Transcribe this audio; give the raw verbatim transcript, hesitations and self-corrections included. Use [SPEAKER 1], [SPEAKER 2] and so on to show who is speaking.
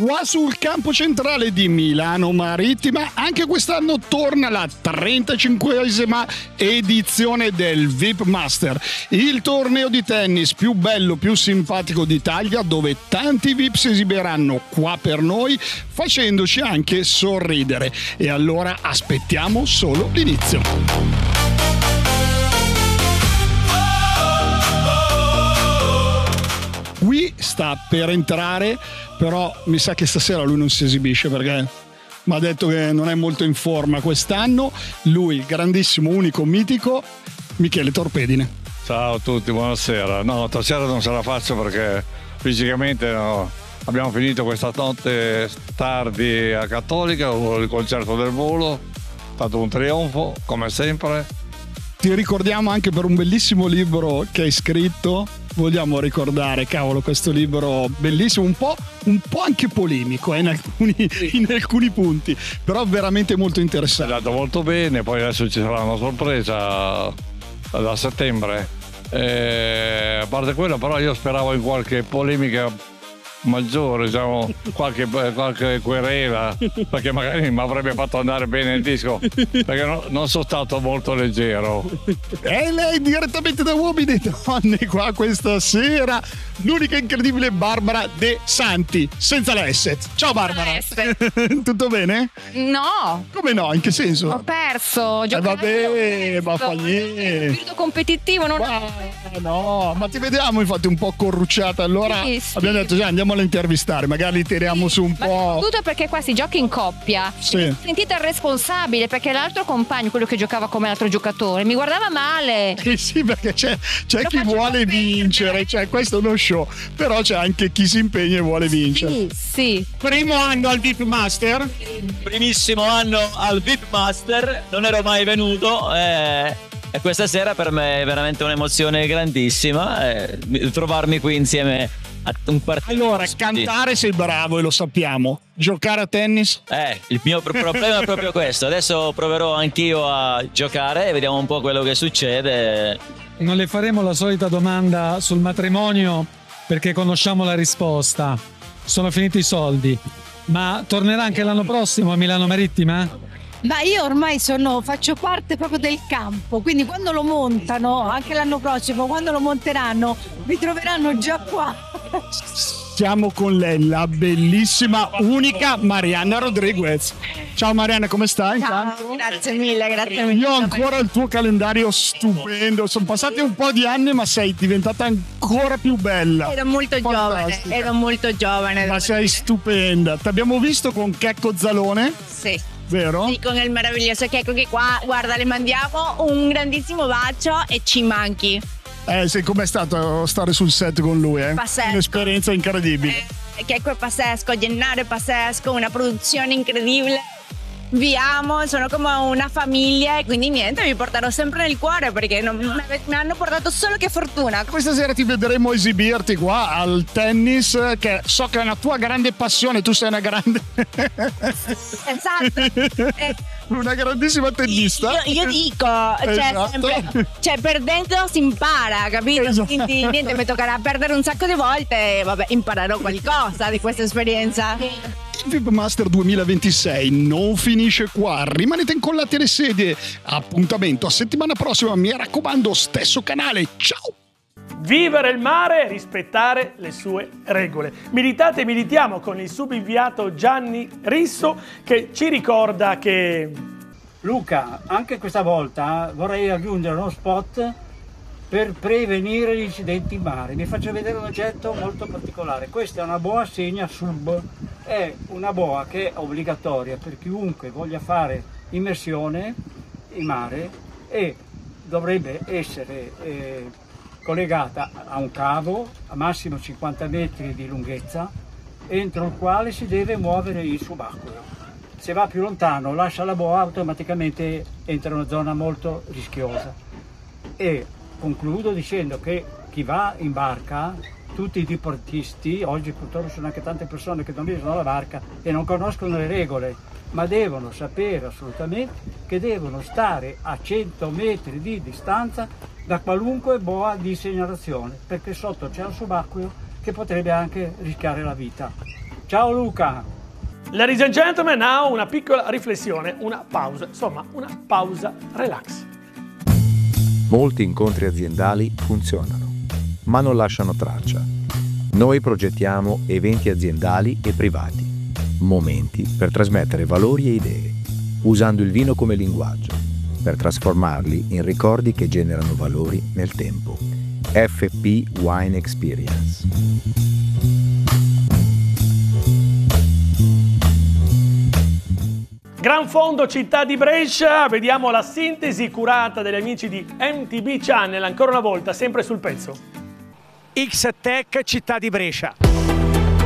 [SPEAKER 1] qua sul campo centrale di Milano Marittima. Anche quest'anno torna la trentacinquesima edizione del V I P Master, il torneo di tennis più bello, più simpatico d'Italia, dove tanti V I P si esibiranno qua per noi, facendoci anche sorridere. E allora aspettiamo solo l'inizio. Qui sta per entrare, però mi sa che stasera lui non si esibisce perché mi ha detto che non è molto in forma quest'anno. Lui, il grandissimo, unico, mitico Michele Torpedine.
[SPEAKER 2] Ciao a tutti, buonasera. No, stasera non ce la faccio perché fisicamente no. Abbiamo finito questa notte tardi a Cattolica, il concerto del volo, è stato un trionfo come sempre.
[SPEAKER 1] Ti ricordiamo anche per un bellissimo libro che hai scritto. Vogliamo ricordare, cavolo, questo libro bellissimo, un po', un po' anche polemico eh, in, alcuni, in alcuni punti, però veramente molto interessante.
[SPEAKER 2] È andato molto bene, poi adesso ci sarà una sorpresa da settembre. E, a parte quello, però io speravo in qualche polemica maggiore, diciamo, qualche, qualche querela, perché magari mi avrebbe fatto andare bene il disco, perché no, non sono stato molto leggero.
[SPEAKER 1] E lei direttamente da Uomini e Donne qua questa sera, l'unica incredibile Barbara De Santi, senza la S. Ciao Barbara. Tutto bene?
[SPEAKER 3] No.
[SPEAKER 1] Come no? In che senso?
[SPEAKER 3] Ho perso.
[SPEAKER 1] Eh vabbè, ma fa niente.
[SPEAKER 3] Spirito competitivo non
[SPEAKER 1] ma, no, ma ti vediamo infatti un po' corrucciata, allora
[SPEAKER 3] sì, sì.
[SPEAKER 1] Abbiamo detto già andiamo a intervistare, magari li tiriamo su un
[SPEAKER 3] ma
[SPEAKER 1] po'.
[SPEAKER 3] Tutto perché qua si gioca in coppia.
[SPEAKER 1] Sì.
[SPEAKER 3] Sentite il responsabile, perché l'altro compagno, quello che giocava come l'altro giocatore, mi guardava male.
[SPEAKER 1] Sì, sì, perché c'è, c'è chi vuole vincere, cioè questo è uno show, però c'è anche chi si impegna e vuole vincere.
[SPEAKER 3] Sì, sì.
[SPEAKER 1] Primo anno al V I P Master?
[SPEAKER 4] Primissimo anno al V I P Master, non ero mai venuto eh, e questa sera per me è veramente un'emozione grandissima eh, trovarmi qui insieme a un partito.
[SPEAKER 1] Allora, cantare sei bravo e lo sappiamo, giocare a tennis?
[SPEAKER 4] Eh, il mio problema è proprio questo, adesso proverò anch'io a giocare e vediamo un po' quello che succede.
[SPEAKER 5] Non le faremo la solita domanda sul matrimonio perché conosciamo la risposta, sono finiti i soldi, ma tornerà anche l'anno prossimo a Milano Marittima?
[SPEAKER 6] Ma io ormai sono, faccio parte proprio del campo, quindi quando lo montano, anche l'anno prossimo, quando lo monteranno, mi troveranno già qua.
[SPEAKER 1] Siamo con lei, la bellissima, unica Marianna Rodriguez. Ciao Marianna, come stai?
[SPEAKER 6] Ciao,
[SPEAKER 1] Intanto?
[SPEAKER 6] grazie mille, grazie mille.
[SPEAKER 1] Io ho ancora il tuo calendario stupendo, sono passati un po' di anni ma sei diventata ancora più bella.
[SPEAKER 6] Ero molto
[SPEAKER 1] Fantastica.
[SPEAKER 6] giovane, ero molto giovane.
[SPEAKER 1] Ma sei stupenda, ti abbiamo visto con Checco Zalone,
[SPEAKER 6] Sì.
[SPEAKER 1] vero?
[SPEAKER 6] Sì, con il meraviglioso Checco che qua, guarda, le mandiamo un grandissimo bacio e ci manchi.
[SPEAKER 1] Eh sì, com'è stato stare sul set con lui? Eh?
[SPEAKER 6] Pazzesco.
[SPEAKER 1] Un'esperienza incredibile.
[SPEAKER 6] Eh, Checco è pazzesco, Gennaro è pazzesco, una produzione incredibile. Vi amo, sono come una famiglia e quindi niente, vi porterò sempre nel cuore perché non, mi hanno portato solo che fortuna.
[SPEAKER 1] Questa sera ti vedremo esibirti qua al tennis, che so che è una tua grande passione, tu sei una grande...
[SPEAKER 6] Esatto. Eh,
[SPEAKER 1] una grandissima tennista.
[SPEAKER 6] Io, io dico, cioè,
[SPEAKER 1] Esatto.
[SPEAKER 6] sempre, cioè perdendo si impara, capito?
[SPEAKER 1] Esatto.
[SPEAKER 6] Quindi niente, mi toccherà perdere un sacco di volte e vabbè, imparerò qualcosa di questa esperienza.
[SPEAKER 1] Il V I P Master duemilaventisei non finisce qua, rimanete incollati alle sedie. Appuntamento a settimana prossima, mi raccomando, stesso canale, ciao!
[SPEAKER 7] Vivere il mare e rispettare le sue regole. Militate e militiamo con il subinviato Gianni Risso che ci ricorda che...
[SPEAKER 8] Luca, anche questa volta vorrei aggiungere uno spot per prevenire gli incidenti in mare. Vi faccio vedere un oggetto molto particolare. Questa è una boa segna sub, è una boa che è obbligatoria per chiunque voglia fare immersione in mare e dovrebbe essere eh, collegata a un cavo a massimo cinquanta metri di lunghezza entro il quale si deve muovere il subacqueo. Se va più lontano lascia la boa, automaticamente entra in una zona molto rischiosa. E concludo dicendo che chi va in barca, tutti i diportisti, oggi purtroppo sono anche tante persone che non visano la barca e non conoscono le regole, ma devono sapere assolutamente che devono stare a cento metri di distanza da qualunque boa di segnalazione, perché sotto c'è un subacqueo che potrebbe anche rischiare la vita. Ciao Luca.
[SPEAKER 7] Ladies and gentlemen, now una piccola riflessione, una pausa, insomma una pausa relax.
[SPEAKER 9] Molti incontri aziendali funzionano, ma non lasciano traccia. Noi progettiamo eventi aziendali e privati, momenti per trasmettere valori e idee, usando il vino come linguaggio, per trasformarli in ricordi che generano valori nel tempo. F P Wine Experience.
[SPEAKER 7] Gran Fondo Città di Brescia, vediamo la sintesi curata dagli amici di M T B Channel, ancora una volta, sempre sul pezzo.
[SPEAKER 10] X-Tech Città di Brescia.